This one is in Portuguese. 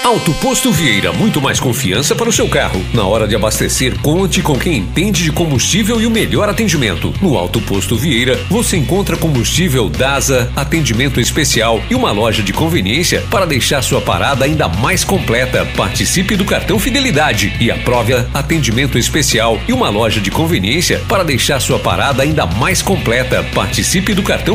Auto Posto Vieira, muito mais confiança para o seu carro. Na hora de abastecer, conte com quem entende de combustível e o melhor atendimento. No Auto Posto Vieira, você encontra combustível DASA, atendimento especial e uma loja de conveniência para deixar sua parada ainda mais completa. Participe do cartão Fidelidade e aprove atendimento especial e uma loja de conveniência para deixar sua parada ainda mais completa. Participe do cartão